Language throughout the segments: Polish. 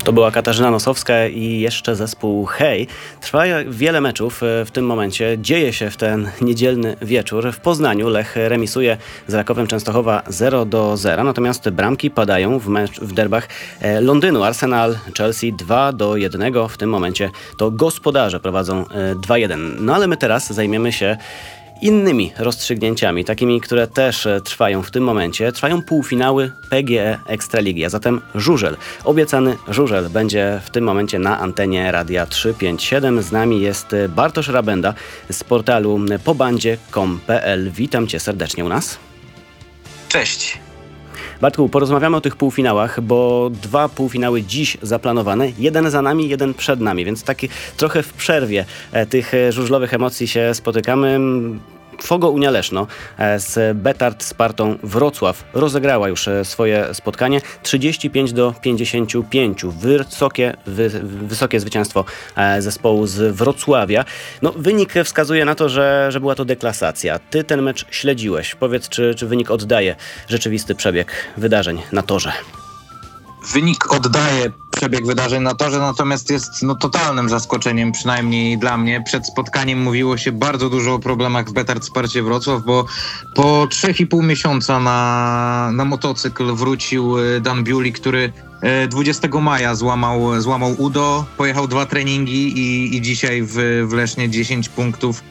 To była Katarzyna Nosowska i jeszcze zespół Hej. Trwa wiele meczów w tym momencie. Dzieje się w ten niedzielny wieczór. W Poznaniu Lech remisuje z Rakowem Częstochowa 0-0. Natomiast bramki padają w derbach Londynu. Arsenal, Chelsea 2-1. W tym momencie to gospodarze prowadzą 2-1. No ale my teraz zajmiemy się innymi rozstrzygnięciami, takimi, które też trwają w tym momencie. Trwają półfinały PGE Ekstraligi, a zatem żużel. Obiecany żużel będzie w tym momencie na antenie Radia 357. Z nami jest Bartosz Rabenda z portalu pobandzie.com.pl. Witam Cię serdecznie u nas. Cześć. Bartku, porozmawiamy o tych półfinałach, bo 2 półfinały dziś zaplanowane. Jeden za nami, jeden przed nami, więc taki trochę w przerwie tych żużlowych emocji się spotykamy. Fogo Unia Leszno z Betard Spartą Wrocław rozegrała już swoje spotkanie 35-55. Wysokie zwycięstwo zespołu z Wrocławia. No, wynik wskazuje na to, że była to deklasacja. Ty ten mecz śledziłeś. Powiedz, czy wynik oddaje rzeczywisty przebieg wydarzeń na torze? Wynik oddaje przebieg wydarzeń na torze, natomiast jest totalnym zaskoczeniem, przynajmniej dla mnie. Przed spotkaniem mówiło się bardzo dużo o problemach w Betard Sparcie Wrocław, bo po 3,5 miesiąca na motocykl wrócił Dan Bewley, który 20 maja złamał udo, pojechał 2 treningi i dzisiaj w Lesznie 10 punktów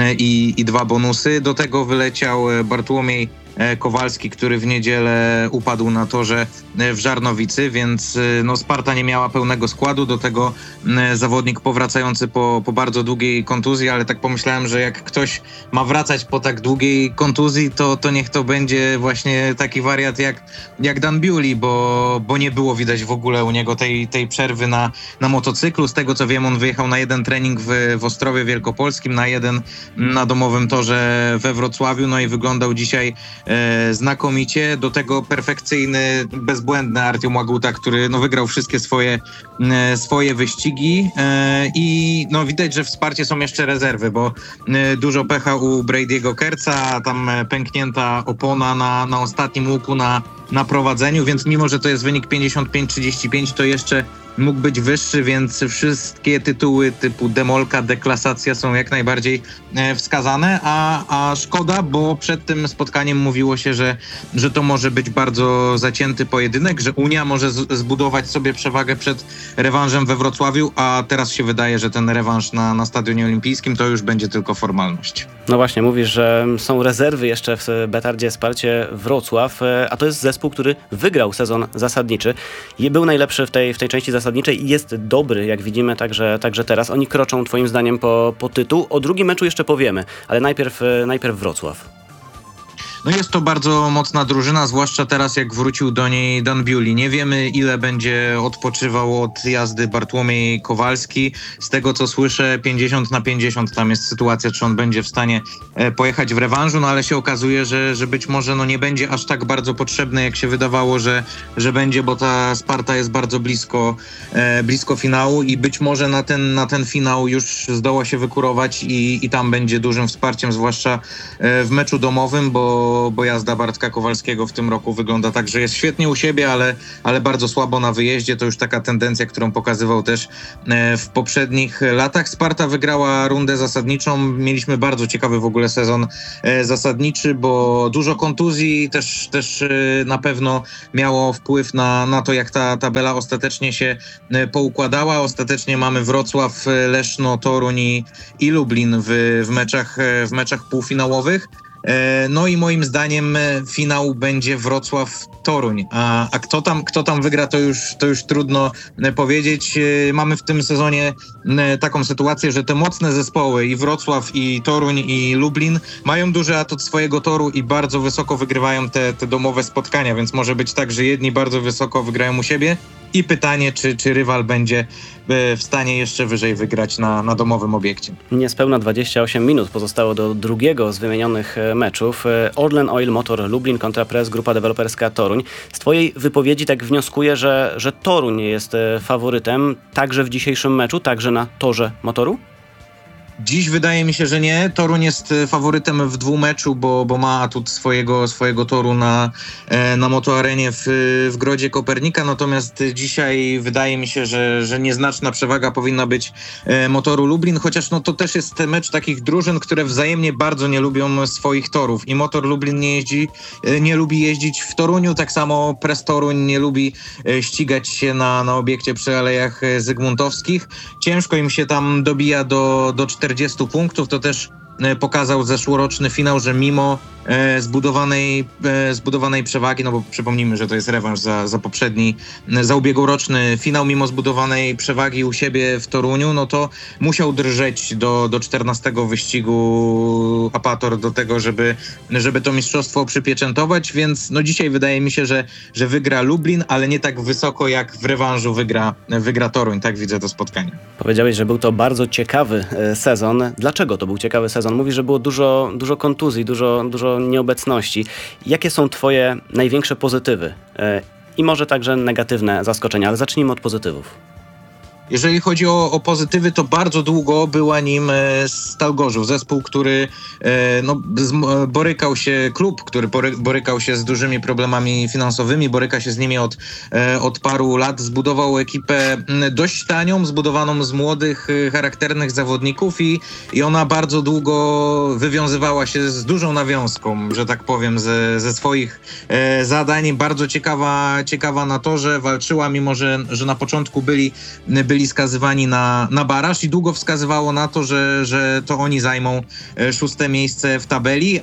i 2 bonusy. Do tego wyleciał Bartłomiej Kowalski, który w niedzielę upadł na torze w Żarnowicy, więc Sparta nie miała pełnego składu, do tego zawodnik powracający po bardzo długiej kontuzji, ale tak pomyślałem, że jak ktoś ma wracać po tak długiej kontuzji, to niech to będzie właśnie taki wariat jak Dan Bewley, bo nie było widać w ogóle u niego tej przerwy na motocyklu. Z tego co wiem, on wyjechał na 1 trening w Ostrowie Wielkopolskim, na 1 na domowym torze we Wrocławiu, no i wyglądał dzisiaj znakomicie. Do tego perfekcyjny, bezbłędny Artiom Łaguta, który wygrał wszystkie swoje wyścigi i widać, że w Sparcie są jeszcze rezerwy, bo dużo pecha u Brady'ego Kerca, tam pęknięta opona na ostatnim łuku na prowadzeniu, więc mimo, że to jest wynik 55-35, to jeszcze mógł być wyższy, więc wszystkie tytuły typu demolka, deklasacja są jak najbardziej wskazane, a szkoda, bo przed tym spotkaniem mówiło się, że to może być bardzo zacięty pojedynek, że Unia może zbudować sobie przewagę przed rewanżem we Wrocławiu, a teraz się wydaje, że ten rewanż na Stadionie Olimpijskim to już będzie tylko formalność. No właśnie, mówisz, że są rezerwy jeszcze w Betardzie Sparcie Wrocław, a to jest zespół, który wygrał sezon zasadniczy i był najlepszy w tej części zasadniczej i jest dobry, jak widzimy, także teraz. Oni kroczą twoim zdaniem po tytuł. O drugim meczu jeszcze powiemy, ale najpierw Wrocław. Jest to bardzo mocna drużyna, zwłaszcza teraz, jak wrócił do niej Dan Bewley. Nie wiemy, ile będzie odpoczywał od jazdy Bartłomiej Kowalski. Z tego, co słyszę, 50/50 tam jest sytuacja, czy on będzie w stanie pojechać w rewanżu, ale się okazuje, że być może nie będzie aż tak bardzo potrzebny, jak się wydawało, że będzie, bo ta Sparta jest bardzo blisko finału i być może na ten finał już zdoła się wykurować i tam będzie dużym wsparciem, zwłaszcza w meczu domowym, bo jazda Bartka Kowalskiego w tym roku wygląda tak, że jest świetnie u siebie, ale bardzo słabo na wyjeździe. To już taka tendencja, którą pokazywał też w poprzednich latach. Sparta wygrała rundę zasadniczą. Mieliśmy bardzo ciekawy w ogóle sezon zasadniczy, bo dużo kontuzji też na pewno miało wpływ na to, jak ta tabela ostatecznie się poukładała. Ostatecznie mamy Wrocław, Leszno, Toruń i Lublin w meczach półfinałowych. I moim zdaniem finał będzie Wrocław-Toruń. A kto tam wygra, to już trudno powiedzieć. Mamy w tym sezonie taką sytuację, że te mocne zespoły i Wrocław, i Toruń, i Lublin mają duży atut swojego toru i bardzo wysoko wygrywają te domowe spotkania, więc może być tak, że jedni bardzo wysoko wygrają u siebie i pytanie, czy rywal będzie w stanie jeszcze wyżej wygrać na domowym obiekcie. Niespełna 28 minut pozostało do drugiego z wymienionych meczów. Orlen Oil Motor Lublin kontra Press Grupa Deweloperska Toruń. Z twojej wypowiedzi tak wnioskuję, że Toruń jest faworytem także w dzisiejszym meczu, także na torze motoru? Dziś wydaje mi się, że nie. Toruń jest faworytem w dwumeczu, bo ma atut swojego toru na Motoarenie w Grodzie Kopernika, natomiast dzisiaj wydaje mi się, że nieznaczna przewaga powinna być Motoru Lublin, chociaż no to też jest mecz takich drużyn, które wzajemnie bardzo nie lubią swoich torów i Motor Lublin nie lubi jeździć w Toruniu, tak samo Press Toruń nie lubi ścigać się na obiekcie przy Alejach Zygmuntowskich. Ciężko im się tam dobija do 40 punktów, to też pokazał zeszłoroczny finał, że mimo zbudowanej przewagi, no bo przypomnijmy, że to jest rewanż za ubiegłoroczny finał, mimo zbudowanej przewagi u siebie w Toruniu, no to musiał drżeć do 14 wyścigu Apator do tego, żeby to mistrzostwo przypieczętować, więc no dzisiaj wydaje mi się, że wygra Lublin, ale nie tak wysoko jak w rewanżu wygra Toruń, tak widzę to spotkanie. Powiedziałeś, że był to bardzo ciekawy sezon. Dlaczego to był ciekawy sezon? Mówisz, że było dużo kontuzji, dużo nieobecności. Jakie są twoje największe pozytywy? I może także negatywne zaskoczenia, ale zacznijmy od pozytywów. Jeżeli chodzi o pozytywy, to bardzo długo była nim Stal Gorzów, zespół, który borykał się z dużymi problemami finansowymi, boryka się z nimi od paru lat, zbudował ekipę dość tanią, zbudowaną z młodych, charakternych zawodników i ona bardzo długo wywiązywała się z dużą nawiązką, że tak powiem, ze swoich zadań. Bardzo ciekawa na to, że walczyła, mimo że na początku byli skazywani na baraż i długo wskazywało na to, że to oni zajmą 6. miejsce w tabeli,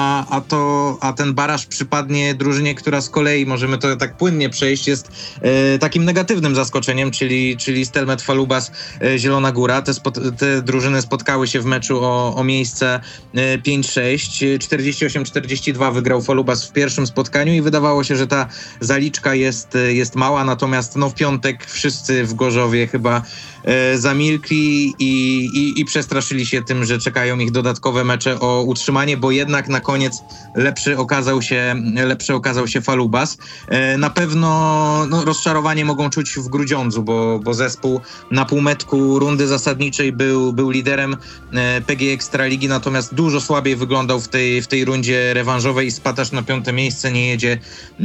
a ten baraż przypadnie drużynie, która z kolei, możemy to tak płynnie przejść, jest takim negatywnym zaskoczeniem, czyli Stelmet Falubas, Zielona Góra. Te drużyny spotkały się w meczu o miejsce 5-6. 48-42 wygrał Falubas w pierwszym spotkaniu i wydawało się, że ta zaliczka jest mała, natomiast w piątek wszyscy w Gorzowie chyba zamilkli i przestraszyli się tym, że czekają ich dodatkowe mecze o utrzymanie, bo jednak na koniec lepszy okazał się Falubas. Na pewno rozczarowanie mogą czuć w Grudziądzu, bo zespół na półmetku rundy zasadniczej był liderem PG Ekstraligi, natomiast dużo słabiej wyglądał w tej rundzie rewanżowej i spadł aż na 5. miejsce, nie jedzie,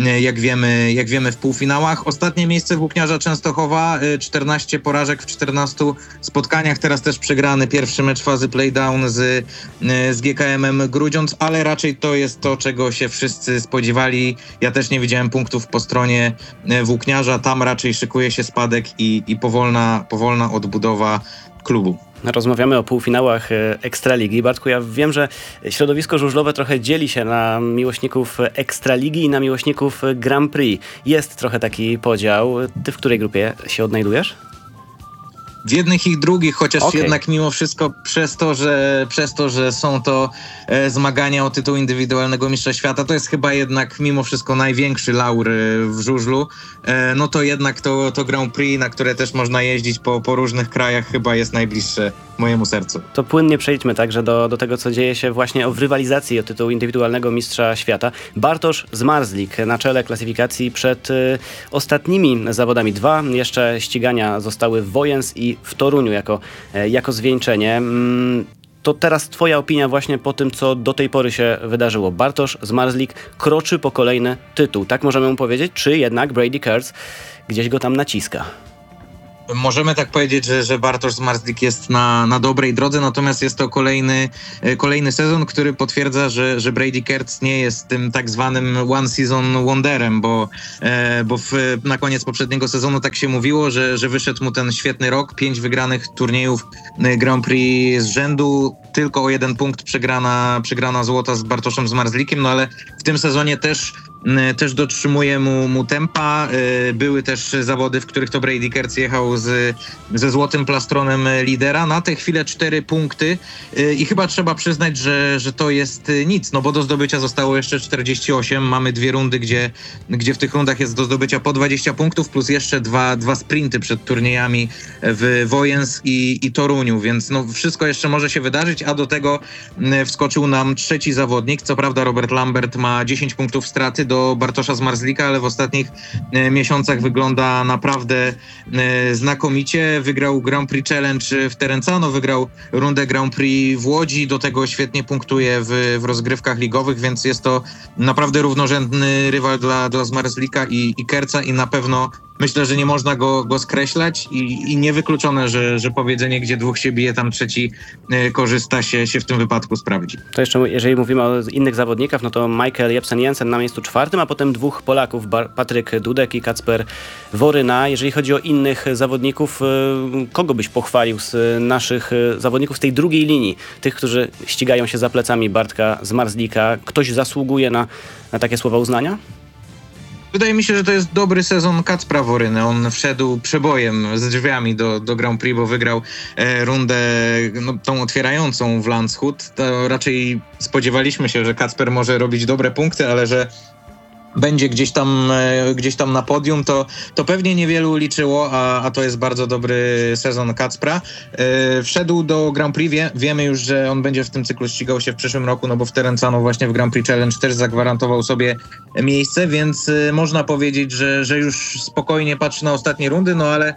jak wiemy, w półfinałach. Ostatnie miejsce Włókniarza Częstochowa, 14 porażek w 14 spotkaniach, teraz też przegrany pierwszy mecz fazy playdown z GKM-em Grudziądz, ale raczej to jest to, czego się wszyscy spodziewali. Ja też nie widziałem punktów po stronie Włókniarza, tam raczej szykuje się spadek i powolna odbudowa klubu. Rozmawiamy o półfinałach Ekstraligi. Bartku, ja wiem, że środowisko żużlowe trochę dzieli się na miłośników Ekstraligi i na miłośników Grand Prix. Jest trochę taki podział. Ty w której grupie się odnajdujesz? W jednych i drugich, chociaż jednak mimo wszystko przez to, że są to zmagania o tytuł indywidualnego mistrza świata, to jest chyba jednak mimo wszystko największy laur w żużlu, no to jednak to Grand Prix, na które też można jeździć po różnych krajach, chyba jest najbliższe mojemu sercu. To płynnie przejdźmy także do tego, co dzieje się właśnie w rywalizacji o tytuł indywidualnego mistrza świata. Bartosz Zmarzlik na czele klasyfikacji przed ostatnimi zawodami. 2 jeszcze ścigania zostały w Wojens i w Toruniu jako zwieńczenie. To teraz twoja opinia właśnie po tym, co do tej pory się wydarzyło. Bartosz Zmarzlik kroczy po kolejny tytuł. Tak możemy mu powiedzieć? Czy jednak Brady Kurtz gdzieś go tam naciska? Możemy tak powiedzieć, że Bartosz Zmarzlik jest na dobrej drodze, natomiast jest to kolejny sezon, który potwierdza, że Brady Kurtz nie jest tym tak zwanym one season wonderem, bo na koniec poprzedniego sezonu tak się mówiło, że wyszedł mu ten świetny rok, 5 wygranych turniejów Grand Prix z rzędu, tylko o 1 punkt przegrana złota z Bartoszem Zmarzlikiem, no ale w tym sezonie też dotrzymuje mu tempa. Były też zawody, w których to Brady Kurtz jechał ze złotym plastronem lidera. Na tę chwilę 4 punkty i chyba trzeba przyznać, że to jest nic, no bo do zdobycia zostało jeszcze 48. Mamy 2 rundy, gdzie w tych rundach jest do zdobycia po 20 punktów, plus jeszcze dwa sprinty przed turniejami w Wojens i Toruniu, więc no wszystko jeszcze może się wydarzyć, a do tego wskoczył nam trzeci zawodnik. Co prawda Robert Lambert ma 10 punktów straty, do Bartosza Zmarzlika, ale w ostatnich miesiącach wygląda naprawdę znakomicie. Wygrał Grand Prix Challenge w Terencano, wygrał rundę Grand Prix w Łodzi, do tego świetnie punktuje w rozgrywkach ligowych, więc jest to naprawdę równorzędny rywal dla Zmarzlika i Kerca i na pewno myślę, że nie można go skreślać i niewykluczone, że powiedzenie, gdzie dwóch się bije, tam trzeci korzysta się w tym wypadku sprawdzi. To jeszcze, jeżeli mówimy o innych zawodnikach, no to Michael Jepsen-Jensen na miejscu 4, a potem dwóch Polaków, Patryk Dudek i Kacper Woryna. Jeżeli chodzi o innych zawodników, kogo byś pochwalił z naszych zawodników z tej drugiej linii? Tych, którzy ścigają się za plecami Bartka Zmarzlika. Ktoś zasługuje na takie słowa uznania? Wydaje mi się, że to jest dobry sezon Kacpra Woryny. On wszedł przebojem z drzwiami do Grand Prix, bo wygrał rundę tą otwierającą w Landshut. To raczej spodziewaliśmy się, że Kacper może robić dobre punkty, ale że będzie gdzieś tam na podium, to pewnie niewielu liczyło, a to jest bardzo dobry sezon Kacpra. Wszedł do Grand Prix, wiemy już, że on będzie w tym cyklu ścigał się w przyszłym roku, no bo w Terencano właśnie w Grand Prix Challenge też zagwarantował sobie miejsce, więc można powiedzieć, że już spokojnie patrzy na ostatnie rundy, no ale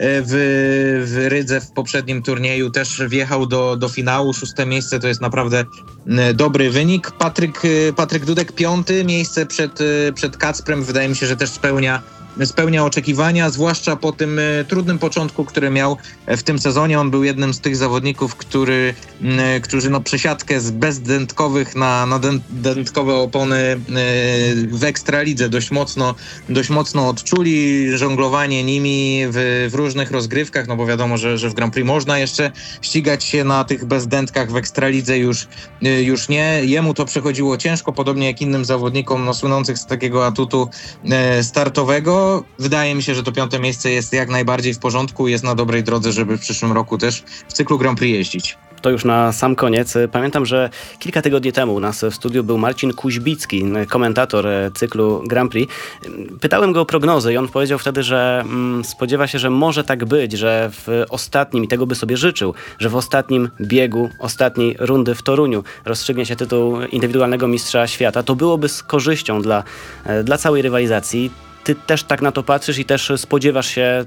w Rydze w poprzednim turnieju też wjechał do finału. 6. miejsce to jest naprawdę dobry wynik. Patryk Dudek 5. miejsce przed Kacprem, wydaje mi się, że też spełnia oczekiwania, zwłaszcza po tym trudnym początku, który miał w tym sezonie. On był jednym z tych zawodników, którzy przesiadkę z bezdętkowych na dętkowe opony w Ekstralidze dość mocno odczuli. Żonglowanie nimi w różnych rozgrywkach, no bo wiadomo, że w Grand Prix można jeszcze ścigać się na tych bezdętkach, w Ekstralidze już nie. Jemu to przechodziło ciężko, podobnie jak innym zawodnikom słynących z takiego atutu startowego. Wydaje mi się, że to 5. miejsce jest jak najbardziej w porządku, jest na dobrej drodze, żeby w przyszłym roku też w cyklu Grand Prix jeździć. To już na sam koniec. Pamiętam, że kilka tygodni temu u nas w studiu był Marcin Kuźbicki, komentator cyklu Grand Prix. Pytałem go o prognozy i on powiedział wtedy, że spodziewa się, że może tak być, że w ostatnim, i tego by sobie życzył, że w ostatnim biegu, ostatniej rundy w Toruniu rozstrzygnie się tytuł indywidualnego mistrza świata. To byłoby z korzyścią dla całej rywalizacji. Ty też tak na to patrzysz i też spodziewasz się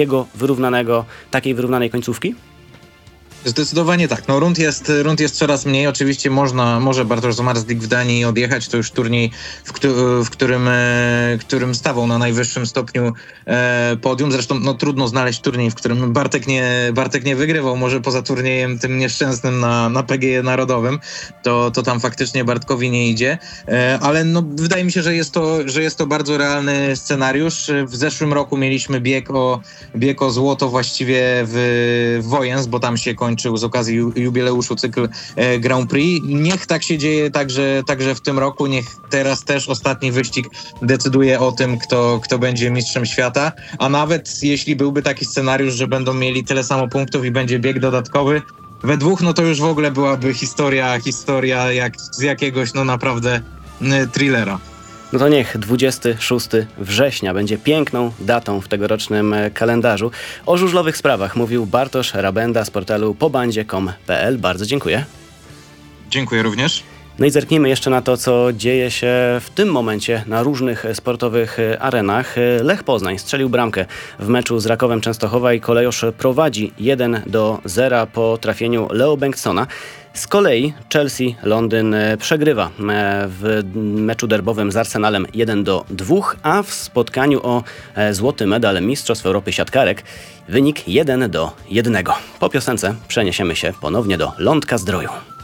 takiej wyrównanej końcówki? Zdecydowanie tak. No rund jest coraz mniej. Oczywiście może Bartosz Zmarzlik w Danii odjechać. To już turniej, w którym stawał na najwyższym stopniu podium. Zresztą trudno znaleźć turniej, w którym Bartek nie wygrywał. Może poza turniejem tym nieszczęsnym na PGE Narodowym. To tam faktycznie Bartkowi nie idzie. Ale wydaje mi się, że jest to bardzo realny scenariusz. W zeszłym roku mieliśmy bieg o złoto właściwie w Wojens, bo tam się kończył z okazji jubileuszu cykl Grand Prix. Niech tak się dzieje także w tym roku. Niech teraz też ostatni wyścig decyduje o tym, kto będzie mistrzem świata. A nawet jeśli byłby taki scenariusz, że będą mieli tyle samo punktów i będzie bieg dodatkowy we dwóch, no to już w ogóle byłaby historia jak z jakiegoś naprawdę thrillera. No to niech 26 września będzie piękną datą w tegorocznym kalendarzu. O żużlowych sprawach mówił Bartosz Rabenda z portalu pobandzie.com.pl. Bardzo dziękuję. Dziękuję również. No i zerknijmy jeszcze na to, co dzieje się w tym momencie na różnych sportowych arenach. Lech Poznań strzelił bramkę w meczu z Rakowem Częstochowa i Kolejosz prowadzi 1-0 po trafieniu Leo Bengtsona. Z kolei Chelsea Londyn przegrywa w meczu derbowym z Arsenalem 1-2, a w spotkaniu o złoty medal Mistrzostw Europy Siatkarek wynik 1-1. Po piosence przeniesiemy się ponownie do Lądka Zdroju.